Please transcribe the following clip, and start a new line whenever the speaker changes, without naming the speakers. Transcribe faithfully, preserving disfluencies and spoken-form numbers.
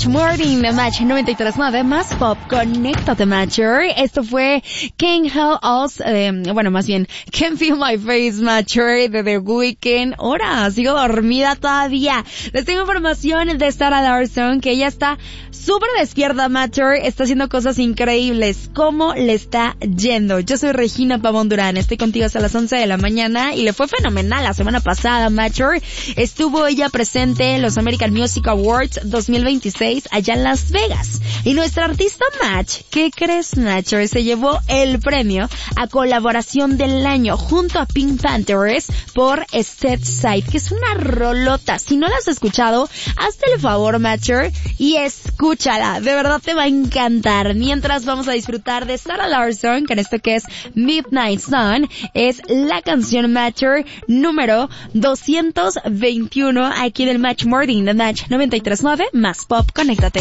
Match Morning de Match noventa y tres punto nueve más Pop. Conéctate, Matcher. Esto fue Can't Help Us, eh, bueno, más bien Can't Feel My Face, Matcher, de The Weeknd. Ahora, sigo dormida todavía. Les tengo información de Sarah Larson, que ella está súper despierta, Matcher. Está haciendo cosas increíbles. ¿Cómo le está yendo? Yo soy Regina Pavón Durán. Estoy contigo hasta las once de la mañana y le fue fenomenal la semana pasada, Matcher. Estuvo ella presente en los American Music Awards dos mil veintiséis allá en Las Vegas. Y nuestra artista Match, ¿qué crees, Matcher? Se llevó el premio a colaboración del año junto a Pink Panthers por Set Side, que es una rolota. Si no la has escuchado, hazte el favor, Matcher, y escúchala. De verdad te va a encantar. Mientras vamos a disfrutar de Sarah Larson, que en esto que es Midnight Sun, es la canción Matcher número doscientos veintiuno aquí del Match Morning de Match noventa y tres punto nueve más Pop. Conéctate.